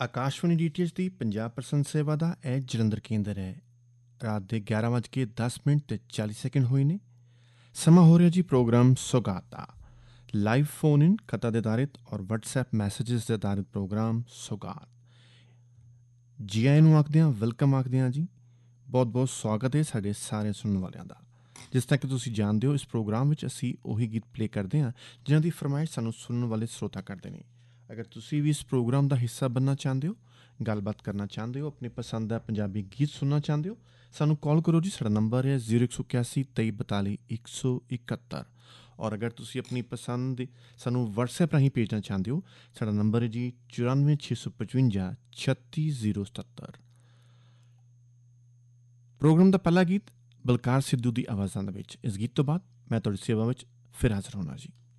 Akashvani DTH ਦੀ 50% ਸੇਵਾ ਦਾ ਇਹ ਜਲੰਧਰ ਕੇਂਦਰ ਹੈ। ਰਾਤ ਦੇ 11:10 ਤੇ 40 ਸੈਕਿੰਡ ਹੋਏ ਨੇ। ਸਮਾਂ ਹੋ ਰਿਹਾ ਜੀ programme ਸੌਗਾਤ the. Live phone in ਖਤਾ ਦੇ ਆਧਾਰਿਤ ਔਰ WhatsApp ਮੈਸੇजेस ਦੇ ਆਧਾਰਿਤ ਪ੍ਰੋਗਰਾਮ ਸੌਗਾਤ। ਜੀ ਆਇਆਂ ਨੂੰ ਆਖਦੇ ਹਾਂ, ਵੈਲਕਮ ਆਖਦੇ ਹਾਂ ਜੀ। ਬਹੁਤ ਬਹੁਤ ਸਵਾਗਤ ਹੈ ਸਾਡੇ ਸਾਰੇ ਸੁਣਨ ਵਾਲਿਆਂ ਦਾ। ਜਿਸ ਤਰ੍ਹਾਂ ਕਿ ਤੁਸੀਂ ਜਾਣਦੇ ਹੋ, ਇਸ ਪ੍ਰੋਗਰਾਮ ਵਿੱਚ ਅਸੀਂ ਉਹੀ ਗੀਤ ਪਲੇ ਕਰਦੇ ਹਾਂ ਜਿਨ੍ਹਾਂ ਦੀ ਫਰਮਾਇਸ਼ ਸਾਨੂੰ ਸੁਣਨ ਵਾਲੇ ਸਰੋਤਾ ਕਰਦੇ ਨੇ। ਅਗਰ ਤੁਸੀਂ ਵੀ ਇਸ ਪ੍ਰੋਗਰਾਮ ਦਾ ਹਿੱਸਾ ਬਣਨਾ ਚਾਹੁੰਦੇ ਹੋ, ਗੱਲਬਾਤ ਕਰਨਾ ਚਾਹੁੰਦੇ ਹੋ, ਆਪਣੀ ਪਸੰਦ ਦਾ ਪੰਜਾਬੀ ਗੀਤ ਸੁਣਨਾ ਚਾਹੁੰਦੇ ਹੋ, ਸਾਨੂੰ ਕਾਲ ਕਰੋ ਜੀ। ਸਾਡਾ ਨੰਬਰ ਹੈ 0181 2342 171। ਔਰ ਅਗਰ ਤੁਸੀਂ ਆਪਣੀ ਪਸੰਦ ਦੀ ਸਾਨੂੰ WhatsApp ਰਾਹੀਂ ਭੇਜਣਾ ਚਾਹੁੰਦੇ ਹੋ, ਸਾਡਾ ਨੰਬਰ ਹੈ ਜੀ 94 655 36077। ਪ੍ਰੋਗਰਾਮ ਦਾ ਪਹਿਲਾ ਗੀਤ ਬਲਕਾਰ ਸਿੱਧੂ ਦੀ ਆਵਾਜ਼ਾਂ ਦੇ ਵਿੱਚ। ਇਸ ਗੀਤ ਤੋਂ ਬਾਅਦ ਮੈਂ ਤੁਹਾਡੀ ਸੇਵਾ ਵਿੱਚ ਫਿਰ ਹਾਜ਼ਰ ਹੋਣਾ ਜੀ।